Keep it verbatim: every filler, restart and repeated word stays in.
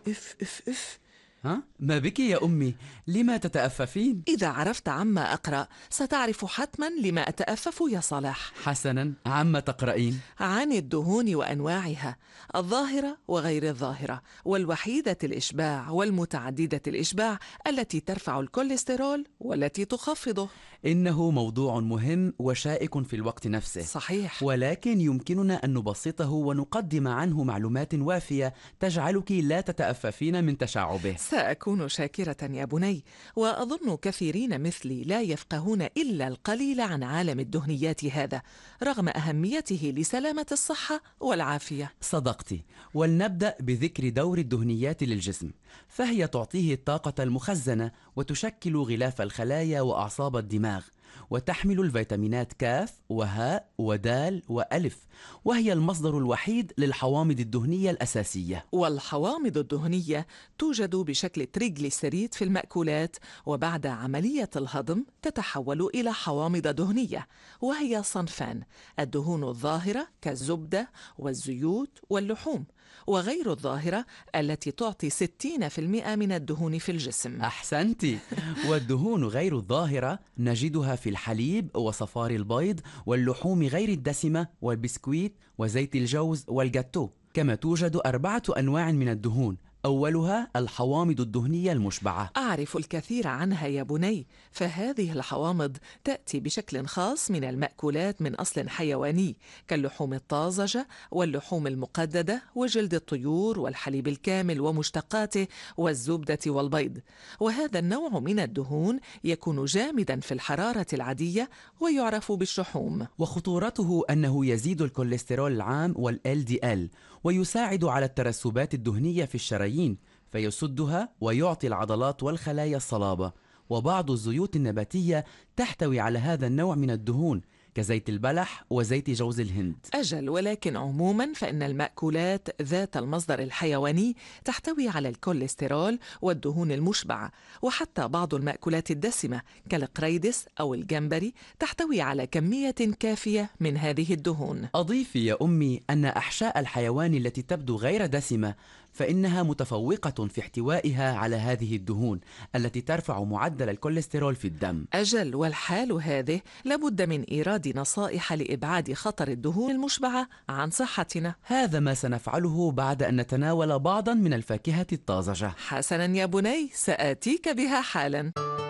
اف اف اف. ها؟ ما بك يا أمي؟ لما تتأففين؟ إذا عرفت عما أقرأ ستعرف حتما لما أتأفف يا صلاح. حسنا، عما تقرأين؟ عن الدهون وأنواعها، الظاهرة وغير الظاهرة، والوحيدة الإشباع والمتعددة الإشباع، التي ترفع الكوليسترول والتي تخفضه. إنه موضوع مهم وشائك في الوقت نفسه. صحيح. ولكن يمكننا أن نبسطه ونقدم عنه معلومات وافية تجعلك لا تتأففين من تشعبه. سأكون شاكرة يا بني، وأظن كثيرين مثلي لا يفقهون إلا القليل عن عالم الدهنيات هذا، رغم أهميته لسلامة الصحة والعافية. صدقت. ولنبدأ بذكر دور الدهنيات للجسم، فهي تعطيه الطاقة المخزنة وتشكل غلاف الخلايا وأعصاب الدماغ، وتحمل الفيتامينات كاف وهاء ودال وألف، وهي المصدر الوحيد للحوامض الدهنية الأساسية. والحوامض الدهنية توجد بشكل تريغليسيريد في المأكولات، وبعد عملية الهضم تتحول إلى حوامض دهنية، وهي صنفان: الدهون الظاهرة كالزبدة والزيوت واللحوم، وغير الظاهرة التي تعطي ستين بالمئة من الدهون في الجسم. أحسنت. والدهون غير الظاهرة نجدها في الحليب وصفار البيض واللحوم غير الدسمة والبسكويت وزيت الجوز والجاتو. كما توجد أربعة أنواع من الدهون، أولها الحوامض الدهنية المشبعة. أعرف الكثير عنها يا بني، فهذه الحوامض تأتي بشكل خاص من المأكولات من أصل حيواني، كاللحوم الطازجة واللحوم المقددة وجلد الطيور والحليب الكامل ومشتقاته والزبدة والبيض. وهذا النوع من الدهون يكون جامدا في الحرارة العادية ويعرف بالشحوم. وخطورته أنه يزيد الكوليسترول العام والإل دي إل، ويساعد على الترسبات الدهنية في الشرايين فيسدها ويعطي العضلات والخلايا الصلابة. وبعض الزيوت النباتية تحتوي على هذا النوع من الدهون كزيت البلح وزيت جوز الهند. أجل، ولكن عموما فإن المأكولات ذات المصدر الحيواني تحتوي على الكوليسترول والدهون المشبعة، وحتى بعض المأكولات الدسمة كالقريدس أو الجمبري تحتوي على كمية كافية من هذه الدهون. أضيفي يا أمي أن أحشاء الحيوان التي تبدو غير دسمة فإنها متفوقة في احتوائها على هذه الدهون التي ترفع معدل الكوليسترول في الدم. أجل، والحال هذه لابد من إيراد نصائح لإبعاد خطر الدهون المشبعة عن صحتنا. هذا ما سنفعله بعد أن نتناول بعضا من الفاكهة الطازجة. حسنا يا بني، سآتيك بها حالا.